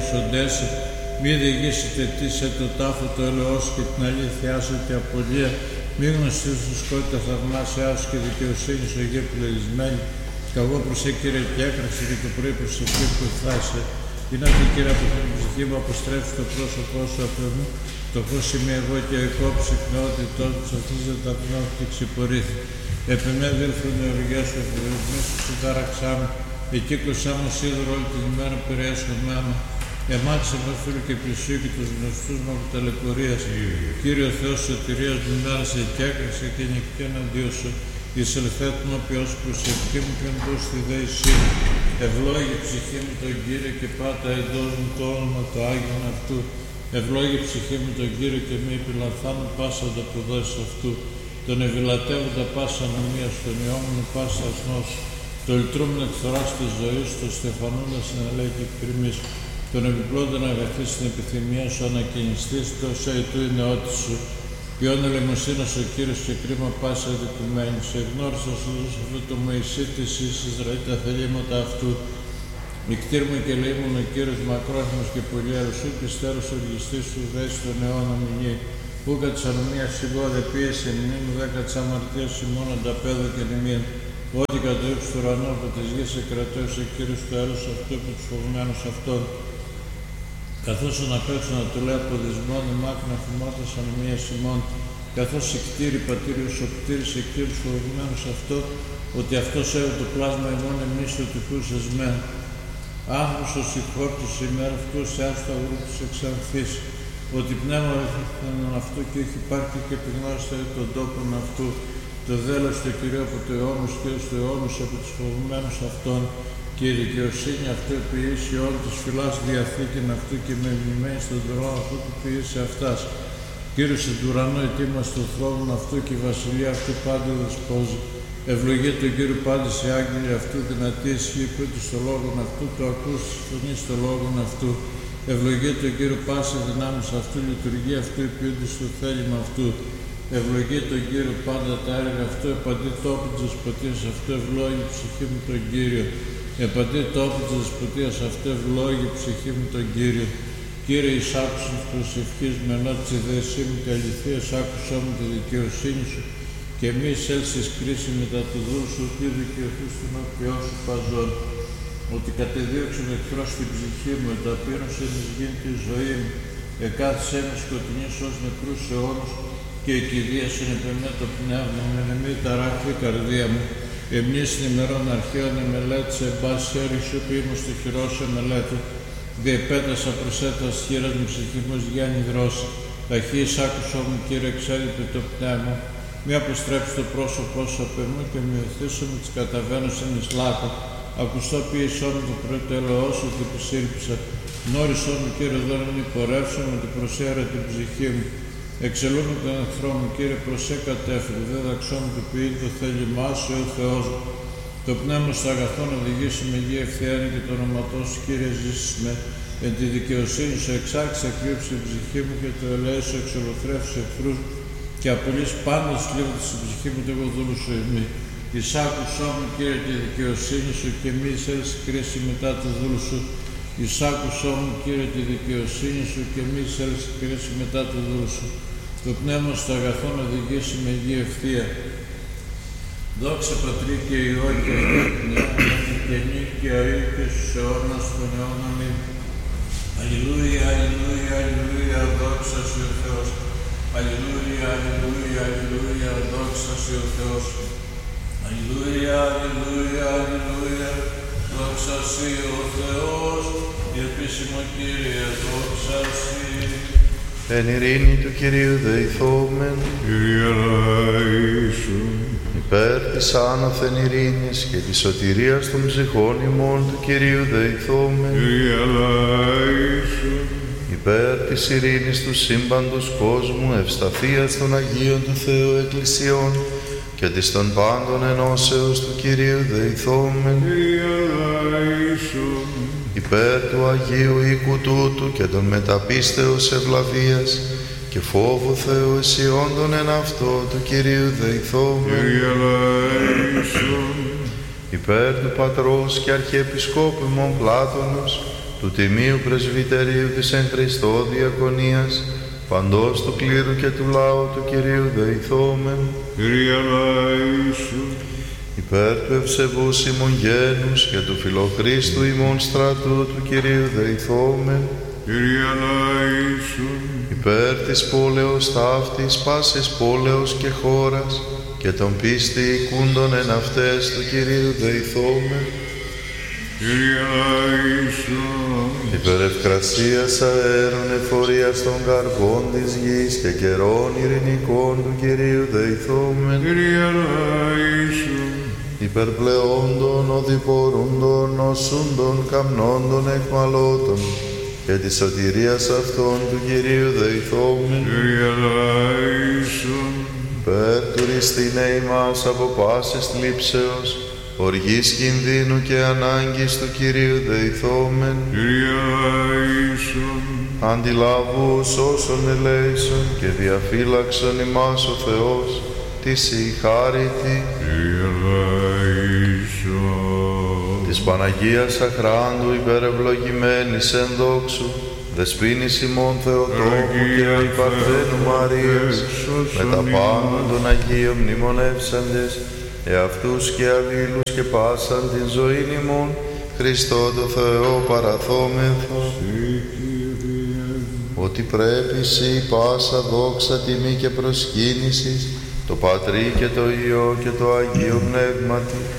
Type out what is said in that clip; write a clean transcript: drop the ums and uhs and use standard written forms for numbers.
διεψοντέσει, μη διηγήσετε τι σε το τάφο το ελαιός και την αλήθειά σου και απολία, μη γνωστή σου σκότητα θαυμάσια σου και δικαιοσύνη σου γη πλεγισμένη. Καγώ προς Κύριε και έκραξε και το πρωί προς εκεί που εκφράσαι. Είναι αυτή Κύριε από την ψυχή μου αποστρέψει το πρόσωπό σου από μου. Το φως είμαι εγώ και ο εκόψη πνεότητό του, αυτής δεν τα πνεύματα και ξυπορήθη. Επιμέ δήλφωνε οργές σου, εφηβεσμοί σου συντάραξά μου. Εκύκλωσά μου σίδωρο όλη την ημέρα περιέσχομένα. Εμάτισε με φίλου και πλησίου και τους γνωστούς μου από ταλαιπωρίας. Κύριο Θεός σωτηρίας μου μάρασε και έκραξε και νυχτή εναντίον σου. Εισελθέτω μου ποιός προσευχή μου και εντός στη δέησή μου. Ευλόγη ψυχή μου τον Κύριο και πάτα εντός μου το όνομα το Άγιον αυτού. Ευλόγη ψυχή μου τον Κύριο και μη επιλαθάνω πάσα ανταποδόσεις αυτού. Τον ευηλατεύοντα πάσα ανομία στον ιόμουν πάσα ασνός. Το λυτρούμενο εκθοράς της ζωής, το στεφανούντα συνελέει και κρυμής. Τον επιπλώντων αγαθή στην επιθυμία σου ανακαινιστής, τόσο αιτού η νεότη σου. Ποιόν ελεημοσύνος ο Κύριος και κρίμα πάσα δικουμένη. Σε γνώρισα σου δώσω αυτό το Μωυσή της Ισραήλ τα θελήματα αυτού. Νικτήρ μου και λέει μου ο Κύριος μακρόθυμος και πολυέρος σου, πιστέρος οργιστής σου δέσει τον αιώνα μηνύ. Πού κατ' της ανομίας εγώ δε πίεσε μνήμη μου, δέκα της αμαρτίας ημών ανταπέδω και νημίν. Ό,τι κατ' το ύψος του ουρανού από της γης εκκρατώσει ο Κύριος το έλος αυτού από τους φοβμένους αυτών. Καθώς αναπέξω να του λέει αποδεσμόν, μάκνα θυμάτας ανομίας ημών, καθώς εκτήρει πατήριος ο κτήρης εκτήρης φοβημένους αυτό, ότι αυτός έβει το πλάσμα ημών εμείς το τυχούσες μεν. Άγνος ο συγχώρτης ημέρα αυτού σε άστο αγρού τους εξανθείς, ότι πνεύμα ρεθήθηκαν αυτού και έχει πάρει και επιγνώριστε τον τόπον αυτού, το δέλος του Κυρίου από το αιώνος και του αιώνους από τους φοβημένους αυτών, και η δικαιοσύνη αυτού επιήσει όλη της φυλάς διαθήκην αυτού και με μνημένη στον δρόμο αυτού που ποιήσει αυτάς. Κύριος του ουρανού ετοίμασε το θρόνο αυτού και η βασιλεία αυτού πάντα δεσπόζει. Ευλογεί τον Κύριο πάντα σε άγγελοι αυτού, δυνατή ισχύ πούτη στο λόγον αυτού, το ακούς τη φωνή στο λόγον αυτού. Ευλογεί τον Κύριο πάσα δυνάμεις αυτού, λειτουργεί αυτού, υπηούνται στο θέλημα αυτού. Ευλογεί τον Κύριο πάντα τα έργα αυτού, επαντή τόπου της δεσποτείας αυτού, ευλόγει ψυχή μου τον Κύριο. Επαντή τόπου της δεσποτείας αυτού, ευλόγει ψυχή μου τον Κύριο. Κύριε, εις άκουσον της προσευχής με ενώ της ιδέησή μου και αληθείας άκουσά μου τη δικαιοσύνη σου και μη εισέλθεις κρίση μετά του δούλου σου, τι δικαιωθείς τον όποιό σου παζών. Ότι κατεδίωξε με εχθρός στην ψυχή μου, ενταπείνωσε εις γίνει τη ζωή μου, εκάθισέ με σκοτεινής ως νεκρούς αιώνους και εκηδίασεν επ' εμέ το πνεύμα με νεμή ταράχθη η καρδία μου. Εμείς ημερών αρχαίων εμελέτησε εμπάση έριξε που είμαι στο χειρό σε μελέτη. Διεπέτασα προσέτας χείρας μου ψυχή μου γιάννη δρόση. Ταχύς άκουσό μου Κύριε εξέλιπε το πνεύμα. Μη αποστρέψει το πρόσωπό σου απ' εμού και μη ευθύσω με τις καταβαίνωσεν εις λάκκο. Ακουστό ποιησό μου το πρώτο ελαιό σου και επισήλπισα. Γνώρισό μου Κύριε δώρο μη πορεύσω με την προσέρα την ψυχή μου. Εξελούμε τον εχθρό μου Κύριε προσέ κατέφερε. Δεν δαξώ μου το ποιήν το θέλημά σου ο Θεός μου. Το πνεύμα στο αγαθό να οδηγήσει με γη ευθιάνη και το όνοματό σου Κύριε ζήσεις με. Εν τη δικαιοσύνη σου εξάξεις εκρύψει την ψυχή μου και το ελέη σου εξολοθρεύσει εχθρούς και απολύς πάντα τους κλείβονται στην ψυχή μου το εγώ δούλου σου εμεί. Εισάκουσό μου Κύριε τη δικαιοσύνη σου και μη εισέλθεις κρίση μετά του δούλου σου. Εισάκουσό μου Κύριε τη δικαιοσύνη σου και μη εισέλθεις κρίση μετά του δούλου σου. Το πνεύμα στο αγαθό να οδηγήσει με γη ευθεία. Δόξα Πατρί και Υιό και Αγία και νύχη και αΐ και στους αιώνας των αιώνων μην. Αλληλούια, αλληλούια, αλληλούια, δόξα Σου ο Θεός. Αλληλούια, αλληλούια, αλληλούια, δόξα Σου ο Θεός. Αλληλούια, αλληλούια, αλληλούια, δόξα Σου ο Θεός. Η επίσημο Κύριε, δόξα Σου. Εν ειρήνη του Κυρίου δεηθόμεν, Κύριε ελέησον. υπέρ της άνωθεν ειρήνης και της σωτηρίας των ψυχών ημών του Κυρίου δεηθόμεν, Κύριε ελέησον. υπέρ της ειρήνης του σύμπαντος κόσμου, ευσταθείας των Αγίων του Θεού Εκκλησιών και της των πάντων ενώσεως του Κυρίου δεηθόμεν, Κύριε ελέησον. υπέρ του Αγίου οίκου τούτου και των μεταπίστεως ευλαβίας και φόβου Θεού αισιόντων εν αυτό του Κυρίου δεηθόμεν, Κύριε ελέησον. υπέρ του Πατρός και Αρχιεπισκόπου ημών Πλάτωνος του Τιμίου Πρεσβυτερίου της εν Χριστώ Διακονίας, παντός του κλήρου και του λαού του Κυρίου δεηθόμεν. Κύριε ελέησον. Υπέρ του ευσεβούς ημών γένους και του φιλοχρίστου ημών στρατού του Κυρίου δεηθόμεν. Κύριε ελέησον. Υπέρ της πόλεως ταύτης, πάσης πόλεως και χώρας, και των πίστη οικούντων εν αυτές του Κυρίου δεηθόμεν. Κύριε ελέησον. Υπέρ ευκρασίας αέρων εφορίας των καρπών της γης και καιρών ειρηνικών του Κυρίου δεηθόμεν. Κύριε ελέησον. Υπέρ πλεόντων, οδηπορούντων, νοσούντων, καμνόντων, εκμαλώτων και της σωτηρίας αυτών του Κυρίου δεηθόμεν. Κύριε ελέησον. Υπέρ τουριστήνε ημάς από πάσης θλίψεως, οργής κινδύνου και ανάγκης του Κυρίου δεηθόμεν. Κύριε ελέησον. Αντιλαβούς όσων ελέησον και διαφύλαξον ημάς ο Θεός, της η χάριτη. Κύριε ελέησον. Της Παναγίας Αχράντου υπερευλογημένης εν δόξου, δεσποίνης ημών Θεοτόκου και η Παρθένου Μαρίας, με τα πάντα των Αγίων μνημονεύσαντες, εαυτούς και αλλήλους και πάσαν την ζωήν ημών, Χριστό το Θεό παραθόμεθα. Ότι πρέπει σοι πάσα δόξα, τιμή και προσκύνησης, το Πατρί και το Υιό και το Αγίο Πνεύματι,